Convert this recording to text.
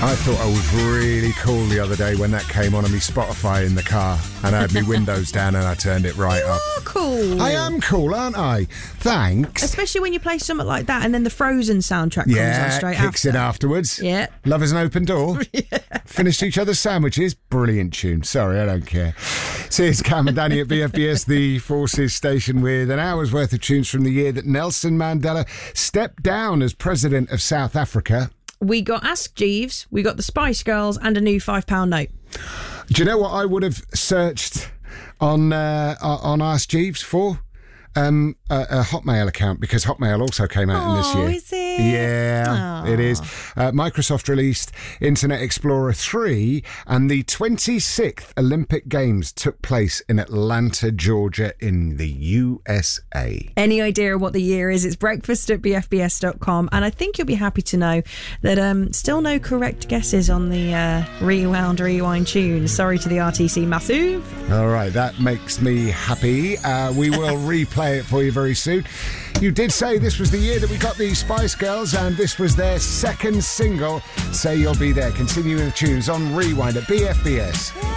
I thought I was really cool the other day when that came on my Spotify in the car, and I had my windows down and I turned it right up. You're cool. I am cool, aren't I? Thanks. Especially when you play something like that and then the Frozen soundtrack comes on straight kicks after. in afterwards. Yeah. Love is an open door. Finished each other's sandwiches. Brilliant tune. Sorry, I don't care. So it's Cam and Danny at BFBS, the Forces station, with an hour's worth of tunes from the year that Nelson Mandela stepped down as president of South Africa. We got Ask Jeeves, we got the Spice Girls, and a new £5 note. Do you know what I would have searched on Ask Jeeves for? A Hotmail account, because Hotmail also came out in this year. Is it? Yeah, it is. Microsoft released Internet Explorer 3, and the 26th Olympic Games took place in Atlanta, Georgia, in the USA. Any idea what the year is? It's breakfast at bfbs.com, and I think you'll be happy to know that still no correct guesses on the rewind tunes. Sorry to the RTC Massive. All right, that makes me happy. We will replay it for you very soon. You did say this was the year that we got the Spice Girls, and this was their second single, Say You'll Be There. Continuing the tunes on Rewind at BFBS.